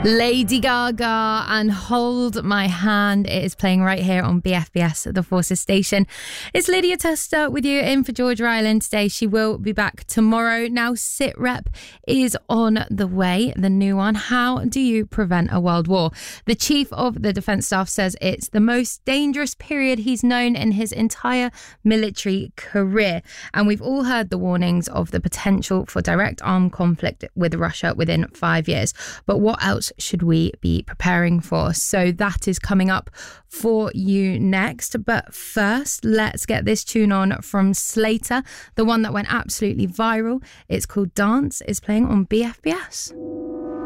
Lady Gaga and Hold My Hand. It is playing right here on BFBS, the Forces station. It's Lydia Tester with you in for Georgia Island today. She will be back tomorrow. Now, SITREP is on the way, the new one. How do you prevent a world war? The Chief of the Defence Staff says it's the most dangerous period he's known in his entire military career. And we've all heard the warnings of the potential for direct armed conflict with Russia within 5 years. But what else should we be preparing for? So that is coming up for you next. But first, let's get this tune on from Slater, the one that went absolutely viral. It's called Dance, is playing on BFBS.